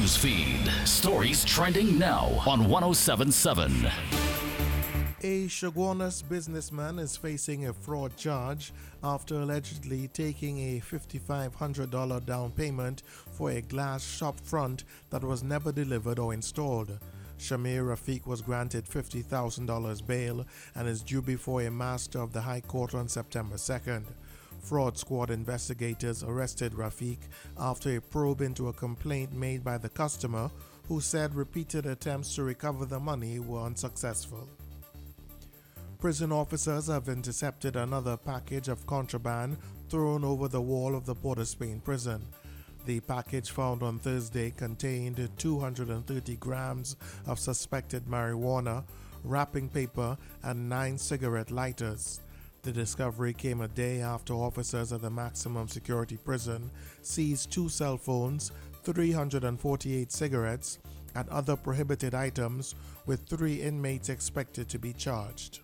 news feed. Stories trending now on 1077. A Chaguanas businessman is facing a fraud charge after allegedly taking a $5,500 down payment for a glass shop front that was never delivered or installed. Shamir Rafiq was granted $50,000 bail and is due before a master of the High Court on September 2nd. Fraud squad investigators arrested Rafiq after a probe into a complaint made by the customer, who said repeated attempts to recover the money were unsuccessful. Prison officers have intercepted another package of contraband thrown over the wall of the Port of Spain prison. The package found on Thursday contained 230 grams of suspected marijuana, wrapping paper, and 9 cigarette lighters. The discovery came a day after officers at the maximum security prison seized 2 cell phones, 348 cigarettes, and other prohibited items, with 3 inmates expected to be charged.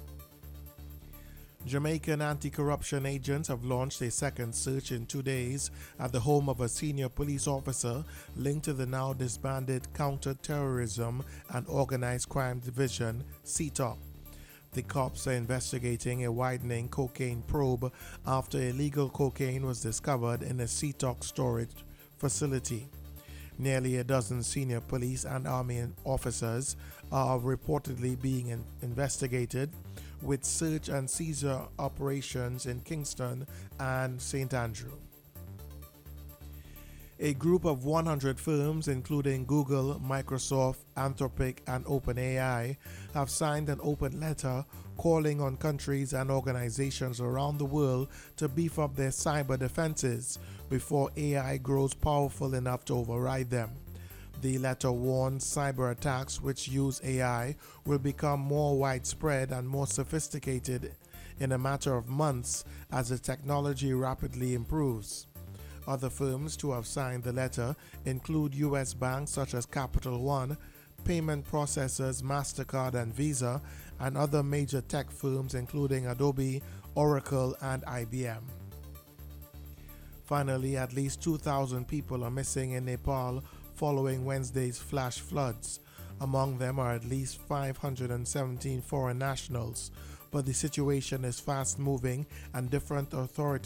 Jamaican anti-corruption agents have launched a second search in 2 days at the home of a senior police officer linked to the now disbanded Counter-Terrorism and Organized Crime Division, CTOC. The cops are investigating a widening cocaine probe after illegal cocaine was discovered in a CTOC storage facility. Nearly a dozen senior police and army officers are reportedly being investigated, with search and seizure operations in Kingston and St. Andrew. A group of 100 firms, including Google, Microsoft, Anthropic, and OpenAI, have signed an open letter calling on countries and organizations around the world to beef up their cyber defenses before AI grows powerful enough to override them. The letter warns cyber attacks which use AI will become more widespread and more sophisticated in a matter of months as the technology rapidly improves. Other firms to have signed the letter include U.S. banks such as Capital One, payment processors MasterCard and Visa, and other major tech firms including Adobe, Oracle, and IBM. Finally, at least 2,000 people are missing in Nepal following Wednesday's flash floods. Among them are at least 517 foreign nationals, but the situation is fast moving and different authorities